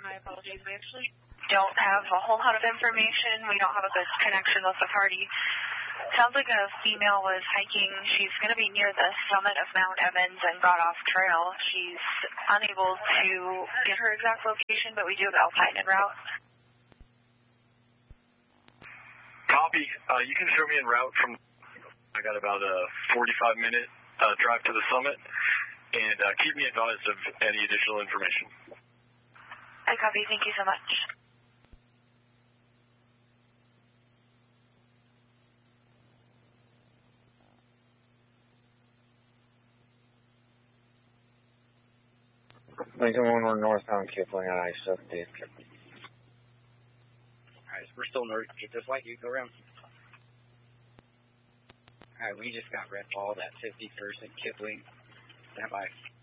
My apologies. We actually don't have a whole lot of information. We don't have a good connection with the party. Sounds like a female was hiking. She's going to be near the summit of Mount Evans and got off trail. She's unable to get her exact location, but we do have Alpine en route. Copy. You can show me en route from... I got about a 45-minute drive to the summit, and keep me advised of any additional information. I copy. Thank you so much. Lincoln 1, northbound Kipling on I-7, Dave Kipling. Alright, so we're still north. Get this light, you go around. Alright, we just got Red Ball, that 51st and Kipling. Stand by.